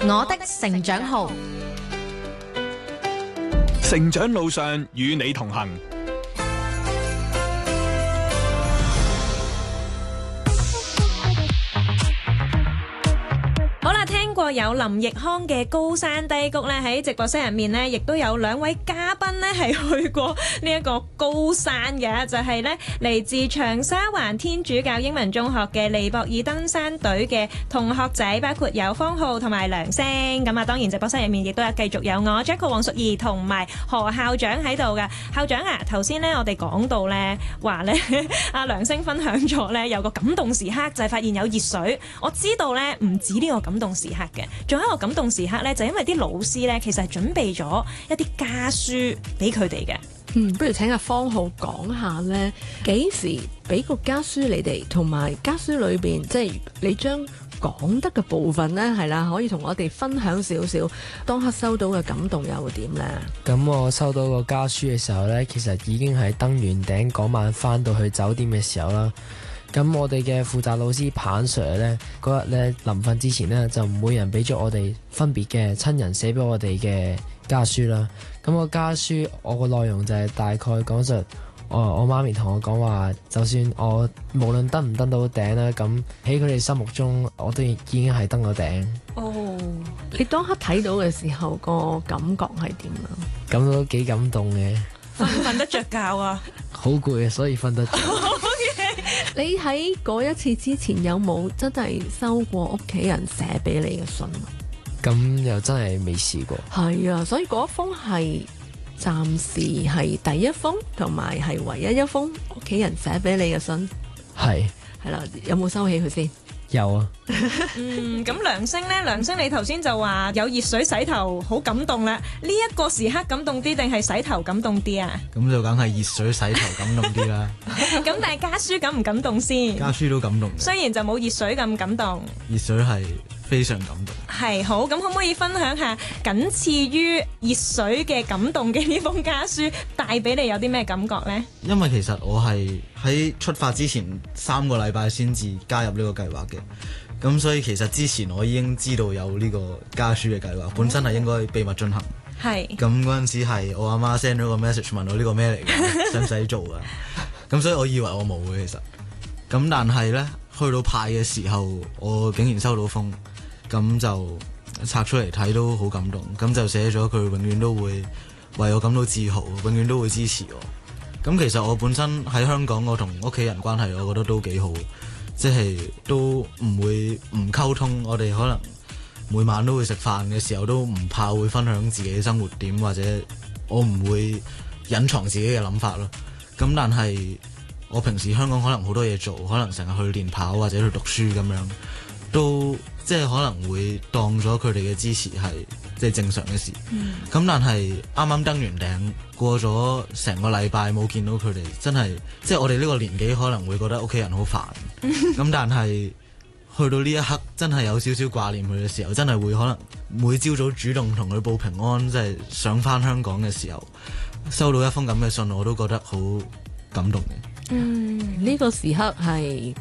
我的成長號， 成長路上與你同行。 有林奕匡嘅高山低谷咧，喺直播室入面咧，亦都有兩位嘉賓咧係去過呢一個高山嘅，就係咧嚟自長沙灣天主教英文中學嘅尼泊爾登山隊嘅同學仔，包括有方浩同埋梁星。咁啊，當然直播室入面亦都有繼續有我 Jacko 黃淑儀同埋何校長喺度嘅。校長啊，頭先咧我哋講到咧話咧阿梁星分享咗咧有個感動時刻，就係發現有熱水。我知道咧唔止呢個感動時刻嘅。仲有一個感動時刻咧，就因為啲老師咧，其實係準備咗一啲家書俾佢哋嘅。 不如請阿方浩講下咧，幾時俾個家書你哋，同埋家書裏邊即係你將講得嘅部分咧，係啦，可以同我哋分享少少。當刻收到嘅感動又會點咧？ 咁我收到個家書嘅時候咧，其實已經係登完頂嗰晚翻到去酒店嘅時候啦。咁我哋嘅負責老師彭 Sir 咧，嗰日咧臨瞓之前咧，就每人俾咗我哋分別嘅親人寫俾我哋嘅家書啦。咁個家書我個內容就係大概講述我媽咪同我講話，就算我無論登唔登到頂啦，咁喺佢哋心目中我都已經係登到頂。 哦，你當刻睇到嘅時候個感覺係點啊？ 咁都幾感動嘅。 瞓唔瞓得着覺啊？ 好攰啊，所以瞓得着。 你喺嗰一次之前有冇真係收過屋企人寫俾你嘅信啊？ 咁又真係未試過。 係啊，所以嗰封係暫時係第一封，同埋係唯一一封屋企人寫俾你嘅信。 係啦，有冇收起佢先？ 有啊。 咁梁星咧，梁星你頭先就話有熱水洗頭好感動啦，呢一個時刻感動啲定係洗頭感動啲啊？ 咁就梗係熱水洗頭感動啲啦。 咁但係家書感唔感動先？ 家書都感動， 雖然就冇熱水咁感動。 熱水係非常感動。 係好，咁可唔可以分享下僅次於熱水嘅感動嘅呢封家書帶俾你有啲咩感覺呢？ 因為其實我係喺出發之前3個禮拜先至加入呢個計劃嘅，咁所以其實之前我已經知道有呢個家書嘅計劃，本身係應該秘密進行。 係。 咁嗰陣時係我阿媽 send 咗個 message 問我呢個咩嚟嘅，使唔使做啊？咁所以我以為我冇嘅其實，咁但係呢，去到派嘅時候，我竟然收到封，咁就拆出嚟睇都好感動，咁就寫咗佢永遠都會為我感到自豪，永遠都會支持我。咁其實我本身喺香港，我同屋企人關係，我覺得都幾好，即係都唔會唔溝通。我哋可能每晚都會食飯嘅時候，都唔怕會分享自己嘅生活點，或者我唔會隱藏自己嘅諗法咯。咁但係我平時香港可能好多嘢做，可能成日去練跑或者去讀書咁樣，都即係可能會當咗佢哋嘅支持係即係正常嘅事。咁但係啱啱登完頂，過咗成個禮拜冇見到佢哋，真係即係我哋呢個年紀可能會覺得屋企人好煩。咁但係去到呢一刻，真係有少少掛念佢嘅時候，真係會可能每朝早主動同佢報平安，即係想返香港嘅時候，收到一封咁嘅信，我都覺得好感動嘅。 呢個時刻係